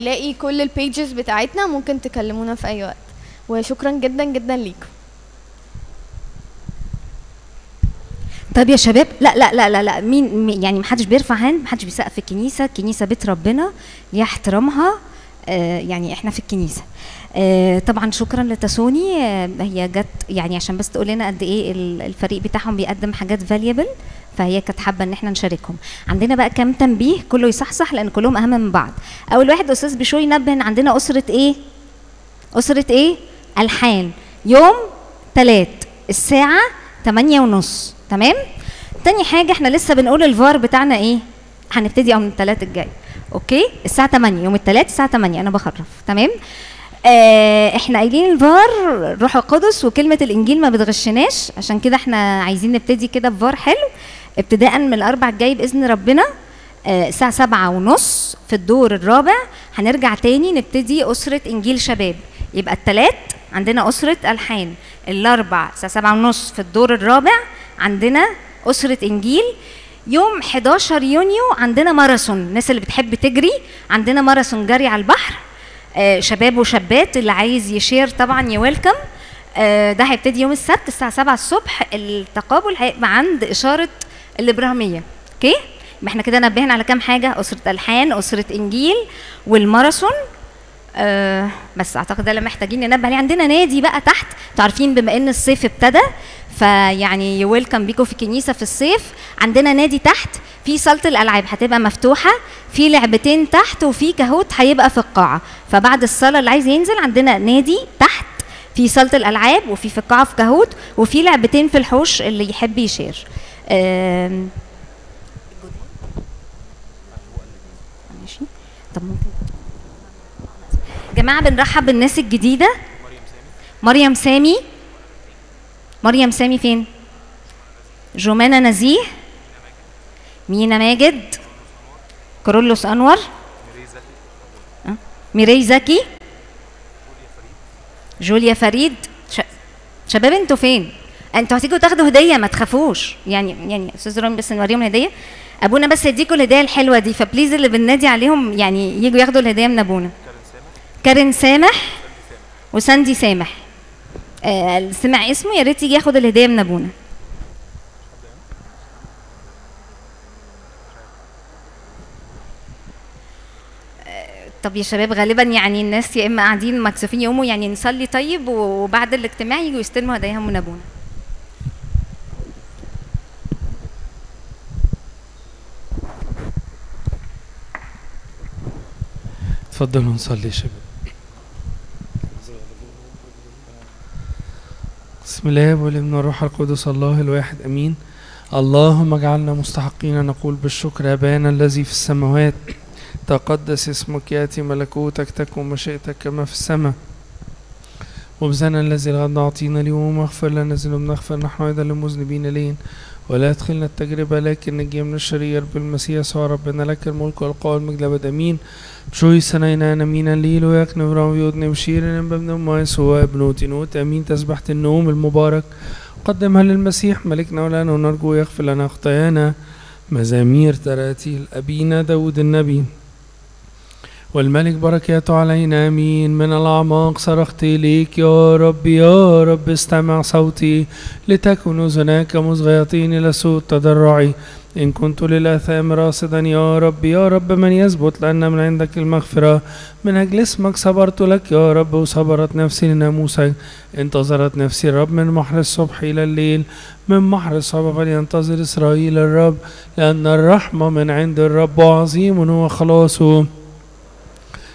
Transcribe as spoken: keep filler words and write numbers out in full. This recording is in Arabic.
لاقي كل البيجز بتاعتنا، ممكن تكلمونا في اي وقت. وشكرا جدا جدا ليكم. طيب يا شباب، لا لا لا لا, لا. مين يعني محدش بيرفع هاند، محدش بيسقف في الكنيسه. الكنيسه بيت ربنا ليها احترامها. آه يعني احنا في الكنيسه. آه طبعا شكرا لتسوني. آه هي جت يعني عشان بس تقول لنا قد ايه الفريق بتاعهم بيقدم حاجات فاليبل، فهي كانت حابه ان احنا نشاركهم. عندنا بقى كام تنبيه كله يصحصح لان كلهم اهم من بعض. اول واحد استاذ بشوي نبه ان عندنا اسره ايه؟ اسره ايه؟ الحان يوم ثلاث الساعه تمانية ونص. تمام. تاني حاجه احنا لسه بنقول الفار بتاعنا ايه؟ هنبتدي يوم الثلاث الجاي. اوكي الساعه تمانية يوم الثلاث الساعه تمانية. انا بخرف. تمام. آه احنا قايلين الفار روح القدس وكلمه الانجيل ما بتغشناش، عشان كده احنا عايزين نبتدي كده بفار حلو ابتداء من الاربع الجاي باذن ربنا. آه الساعه سبعة ونص في الدور الرابع هنرجع تاني نبتدي اسره انجيل شباب. يبقى الثلاث عندنا اسره الحان، الاربع الساعه سبعة ونص في الدور الرابع عندنا اسره انجيل. يوم حداشر يونيو عندنا ماراثون، الناس اللي بتحب تجري عندنا ماراثون جري على البحر. آه شباب وشابات اللي عايز يشير طبعا يويلكم. آه ده هيبتدي يوم السبت الساعه سبعة الصبح. التقابل هيبقى عند اشاره الابراهيميه. اوكي يبقى احنا كده نبهنا على كام حاجه: اسره الحان، اسره انجيل، والماراثون. آه بس اعتقد ده اللي محتاجين ننبه عليه. عندنا نادي بقى تحت، انتوا عارفين بما ان الصيف ابتدى فيعني يويلكم بيكم في الكنيسه في الصيف. عندنا نادي تحت في صاله الالعاب هتبقى مفتوحه، في لعبتين تحت وفي كهوت هيبقى في القاعه. فبعد الصلاه اللي عايز ينزل عندنا نادي تحت في صاله الالعاب وفي في القاعه في كهوت وفي لعبتين في الحوش اللي يحب يشير. آه ماشي. طب ممكن جماعه بنرحب بالناس الجديده. مريم سامي. مريم سامي فين؟ جمانة نزيه، مينا ماجد، كورولوس انور، أه؟ ميري زكي، جوليا فريد. ش... شباب انتوا فين؟ انتوا هتيجوا تاخدوا هديه ما تخافوش. يعني يعني استاذ رامي بس نوريهم الهديه. ابونا بس يديكوا الهديه الحلوه دي، فبليز اللي بننادي عليهم يعني يجوا ياخدوا الهديه من ابونا. كارين سامح وساندي سامح. آه سمع اسمه يا ريت يجي ياخد الهديه من ابونا. آه طب يا شباب غالبا يعني الناس يا اما قاعدين مكسوفين يقوموا، يعني نصلي طيب وبعد الاجتماع يجوا يستلموا هداياهم من ابونا. اتفضلوا نصلي يا شباب. بسم الله والابن والروح القدس الله الواحد امين. اللهم اجعلنا مستحقين نقول بالشكر: ابانا الذي في السماوات تقدس اسمك، ياتي ملكوتك، تكن مشيئتك كما في السماء. وبزنا الذي الغد اعطينا اليوم، واغفر لنا ذنوبنا نغفر نحن ايضا للمذنبين الينا، ولا تدخلنا التجربه لكن نجي من الشرير بالمسيح يسوع ربنا. لك الملك والقوه والمجد ابد امين. بشوي سنينا نمينا الليل ويكن برام يودني بشير بابن ما يسوع ابن تنوت امين. تسبحة النوم المبارك قدمها للمسيح ملكنا ولنا، ونرجو يغفر لنا خطايانا. مزامير تراتيل ابينا داود النبي. والملك بركاته علينا امين. من الاعماق صرخت اليك يا رب يا رب استمع صوتي، لتكن اذناك مصغيتين الى صوت تضرعي. إن كنت للآثام راصدا يا رب يا رب من يثبت، لأن من عندك المغفرة. من أجل اسمك صبرت لك يا رب، وصبرت نفسي لناموسك. انتظرت نفسي الرب من محر الصبح إلى الليل، من محر الصبح فلينتظر إسرائيل الرب، لأن الرحمة من عند الرب وعظيم هو خلاصه.